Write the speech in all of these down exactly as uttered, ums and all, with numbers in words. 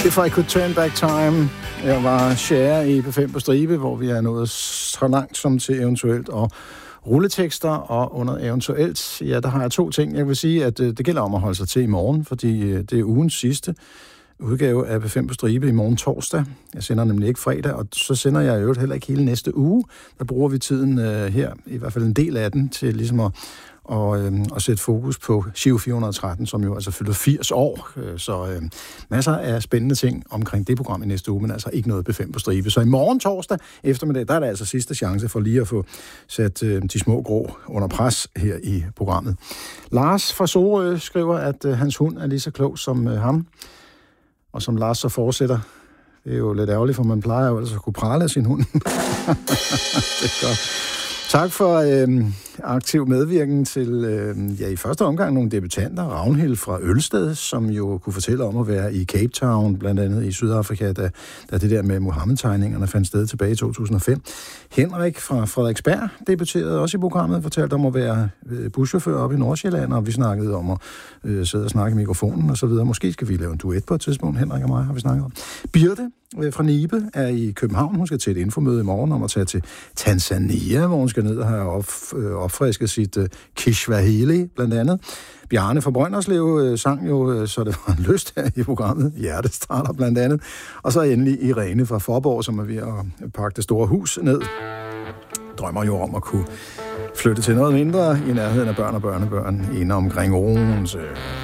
If I Could Turn Back Time. Jeg var share i P fem på stribe, hvor vi er nået så langt som til eventuelt og rulletekster, og under eventuelt, ja, der har jeg to ting. Jeg vil sige, at det gælder om at holde sig til i morgen, fordi det er ugens sidste udgave af P fem på stribe i morgen torsdag. Jeg sender nemlig ikke fredag, og så sender jeg jo heller ikke hele næste uge. Der bruger vi tiden øh, her, i hvert fald en del af den, til ligesom at og, øh, og sætte fokus på Giro fire hundrede og tretten, som jo altså fylder firs år. Så øh, masser af spændende ting omkring det program i næste uge, men altså ikke noget P fem på stribe. Så i morgen torsdag eftermiddag, der er der altså sidste chance for lige at få sat øh, de små grå under pres her i programmet. Lars fra Sorø skriver, at øh, hans hund er lige så klog som øh, ham. Og som Lars så fortsætter, det er jo lidt ærgerligt, for man plejer jo altså at kunne prale af sin hund. Det er godt. Tak for øh, aktiv medvirken til, øh, ja, i første omgang nogle debutanter. Ragnhild fra Ølsted, som jo kunne fortælle om at være i Cape Town, blandt andet i Sydafrika, da, da det der med Mohammed-tegningerne fandt sted tilbage i to tusind og fem. Henrik fra Frederiksberg debuterede også i programmet, fortalte om at være øh, buschauffør oppe i Nordsjælland, og vi snakkede om at øh, sidde og snakke i mikrofonen og så videre. Måske skal vi lave en duet på et tidspunkt, Henrik og mig har vi snakket om. Birte fra Nibe er i København. Hun skal til et infomøde i morgen om at tage til Tanzania, hvor hun skal ned og have op, øh, opfrisket sit øh, Kiswahili, blandt andet. Bjarne fra Brønderslev øh, sang jo, øh, så det var en lyst her i programmet. Hjertestarter blandt andet. Og så endelig Irene fra Forborg, som er ved at pakke det store hus ned. Drømmer jo om at kunne flytte til noget mindre i nærheden af børn og børnebørn inde omkring Odense.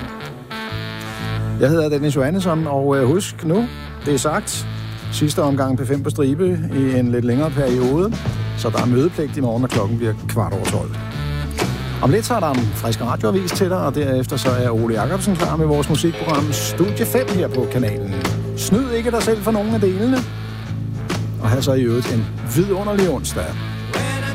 Jeg hedder Dennis Johannesson, og øh, husk nu, det er sagt, sidste omgang P fem på stribe i en lidt længere periode, så der er mødepligt i morgen, og klokken bliver kvart over tolv. Om lidt så er der en frisk radioavis til dig, og derefter så er Ole Jacobsen klar med vores musikprogram Studie fem her på kanalen. Snyd ikke dig selv for nogen af delene, og have så i øvrigt en vidunderlig onsdag.